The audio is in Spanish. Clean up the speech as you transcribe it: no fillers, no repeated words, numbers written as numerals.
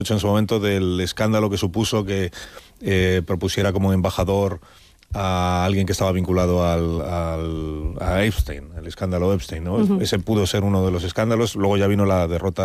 en su momento del escándalo que supuso que propusiera como embajador a alguien que estaba vinculado a Epstein, el escándalo Epstein, ¿no? Ese pudo ser uno de los escándalos. Luego ya vino la derrota